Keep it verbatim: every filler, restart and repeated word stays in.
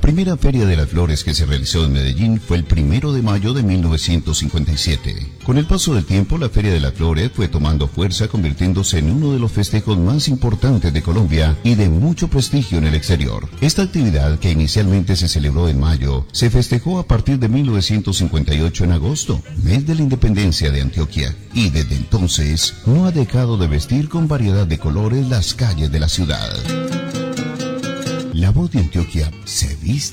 primera Feria de las Flores que se realizó en Medellín fue el primero de mayo de mil novecientos cincuenta y siete. Con el paso del tiempo, la Feria de las Flores fue tomando fuerza, convirtiéndose en uno de los festejos más importantes de Colombia y de mucho prestigio en el exterior. Esta actividad, que inicialmente se celebró en mayo, se festejó a partir de mil novecientos cincuenta y ocho en agosto, mes de la independencia de Antioquia, y desde entonces no ha dejado de vestir con variedad de colores las calles de la ciudad. La voz de Antioquia se viste